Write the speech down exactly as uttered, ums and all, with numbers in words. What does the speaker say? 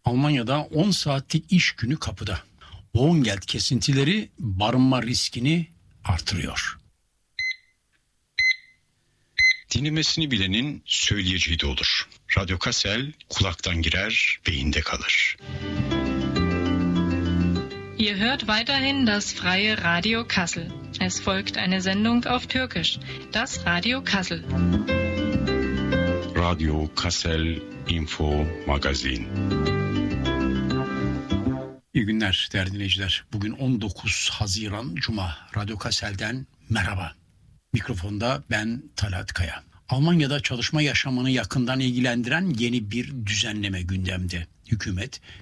Almanya'da on saatlik iş günü kapıda. Wohngeld kesintileri barınma riskini artırıyor. Dinlemesini bilenin söyleyeceği de olur. Radyo Kassel kulaktan girer, beyinde kalır. Ihr hört weiterhin das freie Radio Kassel. Es folgt eine Sendung auf Türkisch, das Radio Kassel. Radio Kassel Info Magazin. İyi günler değerli dinleyiciler. Bugün on dokuz Haziran Cuma. Radyo Kassel'den merhaba. Mikrofonda ben Talat Kaya. Almanya'da çalışma yaşamını yakından ilgilendiren yeni bir düzenleme gündemde. Hükümet